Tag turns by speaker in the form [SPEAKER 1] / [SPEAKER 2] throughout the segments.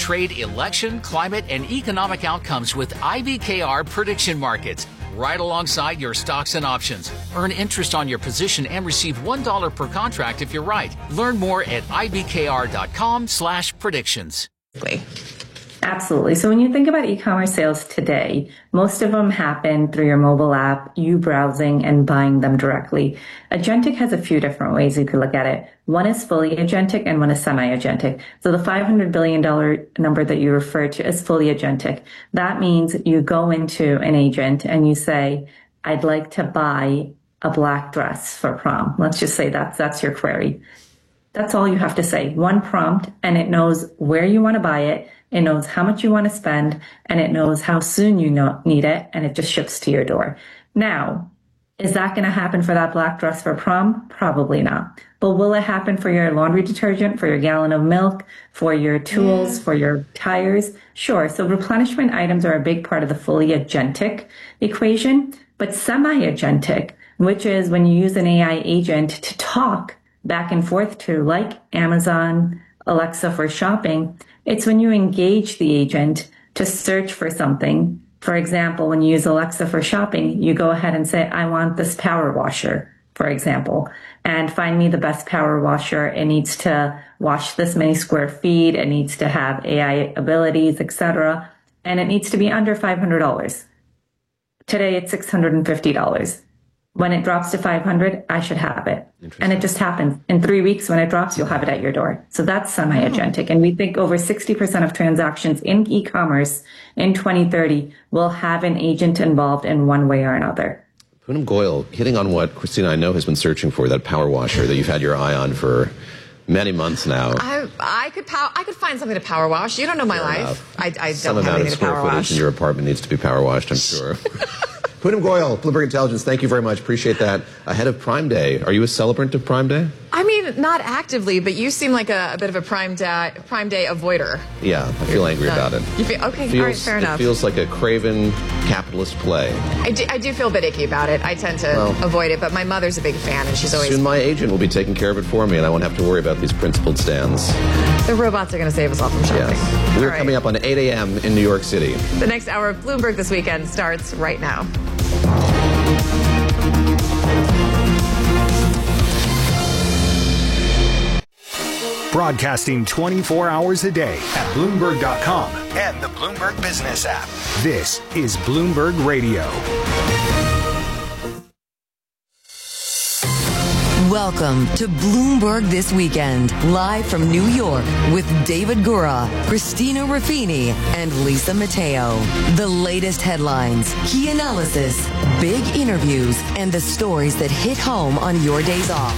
[SPEAKER 1] trade, election, climate, and economic outcomes with IBKR prediction markets. Right alongside your stocks and options. Earn interest on your position and receive $1 per contract if you're right. Learn more at ibkr.com/predictions.
[SPEAKER 2] Absolutely. So when you think about e-commerce sales today, most of them happen through your mobile app, you browsing and buying them directly. Agentic has a few different ways you could look at it. One is fully agentic and one is semi-agentic. So the $500 billion number that you refer to is fully agentic. That means you go into an agent and you say, I'd like to buy a black dress for prom. Let's just say that's your query. That's all you have to say. One prompt, and it knows where you want to buy it. It knows how much you want to spend, and it knows how soon you need it, and it just ships to your door. Now, is that going to happen for that black dress for prom? Probably not. But will it happen for your laundry detergent, for your gallon of milk, for your tools, for your tires? Sure. So replenishment items are a big part of the fully agentic equation, but semi-agentic, which is when you use an AI agent to talk back and forth to, like Amazon, Alexa for shopping, it's when you engage the agent to search for something. For example, when you use Alexa for shopping, you go ahead and say, I want this power washer, for example, and find me the best power washer. It needs to wash this many square feet. It needs to have AI abilities, etc. And it needs to be under $500. Today, it's $650. When it drops to 500, I should have it. And it just happens. In 3 weeks, when it drops, you'll have it at your door. So that's semi-agentic. And we think over 60% of transactions in e-commerce in 2030 will have an agent involved in one way or another.
[SPEAKER 3] Poonam Goyal, hitting on what Christina I know has been searching for, that power washer that you've had your eye on for many months now.
[SPEAKER 4] I could find something to power wash. You don't know my life. I don't have anything to power wash. Some amount of square footage in your apartment needs to be power washed, I'm sure. Poonam Goyal, Bloomberg Intelligence, thank you very much. Appreciate that. Ahead of Prime Day, are you a celebrant of Prime Day? I mean, not actively, but you seem like a bit of a Prime Day avoider.
[SPEAKER 3] Yeah, I feel angry about it.
[SPEAKER 4] You feel, okay, all right, fair enough.
[SPEAKER 3] It feels like a craven capitalist play.
[SPEAKER 4] I do feel a bit icky about it. I tend to avoid it, but my mother's a big fan, and she's always...
[SPEAKER 3] Soon my agent will be taking care of it for me, and I won't have to worry about these principled stands.
[SPEAKER 4] The robots are going to save us all from shopping.
[SPEAKER 3] Yes. We're coming up on 8 a.m. in New York City.
[SPEAKER 4] The next hour of Bloomberg This Weekend starts right now.
[SPEAKER 5] Broadcasting 24 hours a day at Bloomberg.com and the Bloomberg Business app. This is Bloomberg Radio.
[SPEAKER 6] Welcome to Bloomberg This Weekend, live from New York with David Gura, Christina Ruffini, and Lisa Mateo. The latest headlines, key analysis, big interviews, and the stories that hit home on your days off.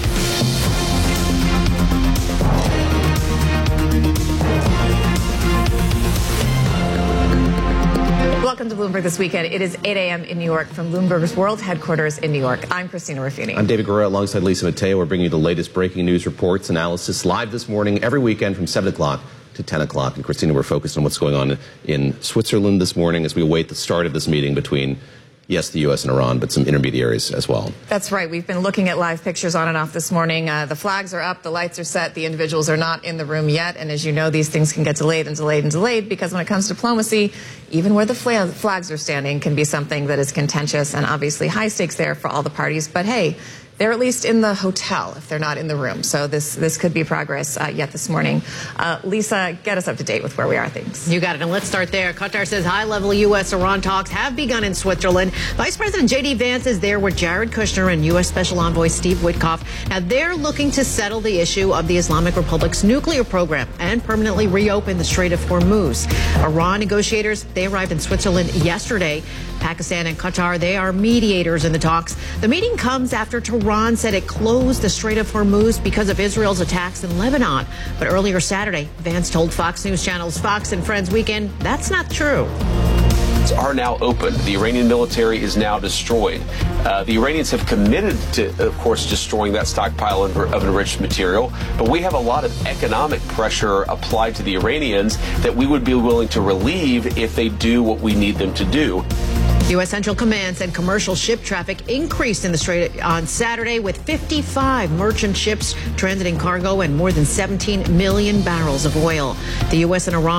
[SPEAKER 4] Welcome to Bloomberg This Weekend. It is 8 a.m. in New York from Bloomberg's world headquarters in New York. I'm Christina Ruffini.
[SPEAKER 3] I'm David Gura alongside Lisa Mateo. We're bringing you the latest breaking news reports, analysis live this morning, every weekend from 7 o'clock to 10 o'clock. And Christina, we're focused on what's going on in Switzerland this morning as we await the start of this meeting between the U.S. and Iran, but some intermediaries as well.
[SPEAKER 4] That's right. We've been looking at live pictures on and off this morning. The flags are up, the lights are set, the individuals are not in the room yet. And as you know, these things can get delayed and delayed and delayed because when it comes to diplomacy, even where the flags are standing can be something that is contentious and obviously high stakes there for all the parties. But hey, they're at least in the hotel if they're not in the room. So this could be progress yet this morning. Lisa, get us up to date with where we are things.
[SPEAKER 7] You got it. And let's start there. Qatar says high-level U.S.-Iran talks have begun in Switzerland. Vice President J.D. Vance is there with Jared Kushner and U.S. Special Envoy Steve Witkoff. Now, they're looking to settle the issue of the Islamic Republic's nuclear program and permanently reopen the Strait of Hormuz. Iran negotiators, they arrived in Switzerland yesterday. Pakistan and Qatar, they are mediators in the talks. The meeting comes after Tehran said it closed the Strait of Hormuz because of Israel's attacks in Lebanon. But earlier Saturday, Vance told Fox News Channel's Fox and Friends Weekend that's not true.
[SPEAKER 8] Are now open. The Iranian military is now destroyed. The Iranians have committed to, of course, destroying that stockpile of enriched material. But we have a lot of economic pressure applied to the Iranians that we would be willing to relieve if they do what we need them to do.
[SPEAKER 7] U.S. Central Command said commercial ship traffic increased in the Strait on Saturday with 55 merchant ships transiting cargo and more than 17 million barrels of oil. The U.S. and Iran